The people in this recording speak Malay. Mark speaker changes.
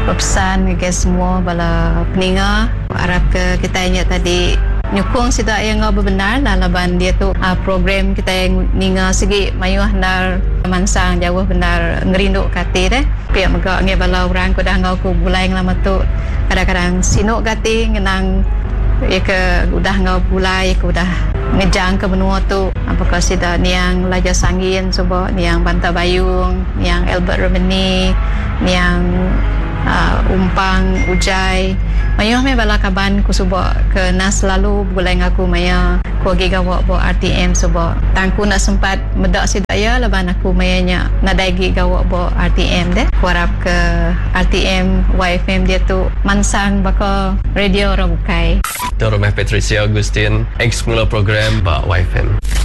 Speaker 1: berpesan ke semua bala peninga harap ke kita ingat tadi nyukung sida yang benar lah laban dia tu program kita yang ninga segi mayuh nar mansang jauh benar ngerinduk kati deh pihak megak nge bala orang ko dah ngau ku bulai lama tu kadang-kadang sinuk kati ngenang ya ke udah ngau bulai ke udah ngejang ke benua tu apakah sida niang Laja Sangin coba niang Banta Bayung niang Albert Romani niang Umpang Ujai mayuh me bala kaban ku suba ke nas lalu bulai ngaku maya ku giga bo RTM suba tangku nak sempat medak sidaya laban aku mayanya nadai giga bo RTM deh ku harap ke RTM YFM dia tu mansang baka radio Rabukai
Speaker 2: Tuan Rumah Patricia Agustin ex pengelola program YFM.